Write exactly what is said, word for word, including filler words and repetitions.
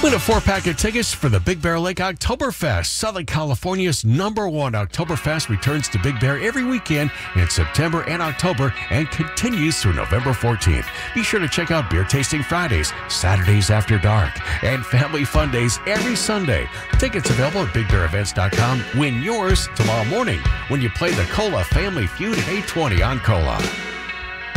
Win a four-pack of tickets for the Big Bear Lake Oktoberfest. Southern California's number one Oktoberfest returns to Big Bear every weekend in September and October and continues through November fourteenth. Be sure to check out Beer Tasting Fridays, Saturdays After Dark, and Family Fun Days every Sunday. Tickets available at big bear events dot com. Win yours tomorrow morning when you play the Cola Family Feud at eight twenty on Cola.